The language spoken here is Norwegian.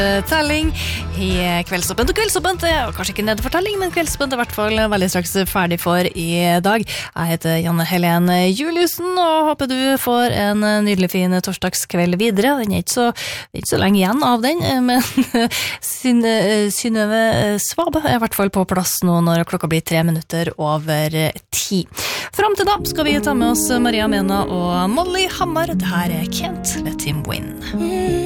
Telling I Kveldsåpent og Kveldsåpent er kanskje ikke nedfortelling, men Kveldsåpent er I hvert fall veldig straks ferdig for I dag. Jeg heter Janne Helene Juliussen og håper du får en nydelig fin torsdagskveld videre. Den er ikke så lenge igjen av den, men Synnøve Svabe er I hvert fall på plass nå når klokka blir 3 minutter over 10. Fram til da skal vi ta med oss Maria Mena og Molly Hammar. Det her er Can't Let Him Win.